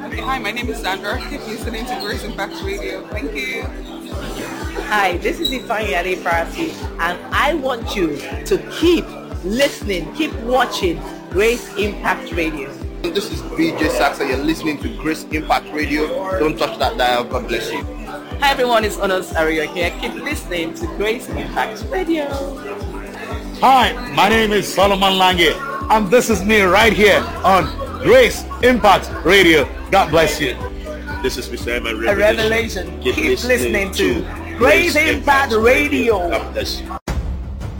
Okay, hi, my name is Sandra. Keep listening to Grace Impact Radio. Thank you. Hi, this is Ifeanyi Parasi, and I want you to keep listening, keep watching Grace Impact Radio. This is BJ Saxa. You're listening to Grace Impact Radio. Don't touch that dial. God bless you. Hi everyone, it's Onos Ario here. Keep listening to Grace Impact Radio. Hi, my name is Solomon Lange, and this is me right here on Grace Impact Radio. God bless you. This is Mr. Emma A revelation. Keep listening to Grace Impact Radio. God bless you.